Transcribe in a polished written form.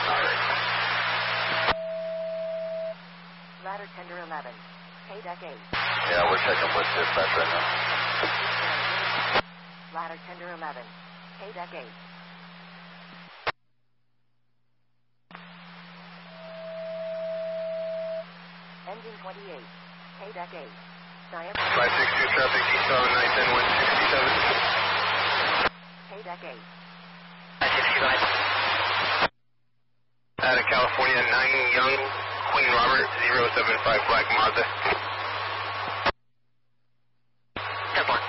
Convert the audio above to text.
Ladder tender 11. K-Deck 8. Yeah, we're checking with dispatch right now. Ladder tender 11. K-Deck 8. Engine 28. K-Deck 8. Diameter 562 traffic, eastbound 910 167. K-Deck 8. 565. Out of California, 9 Young, Queen Robert, 075 Black Mazda. Airport.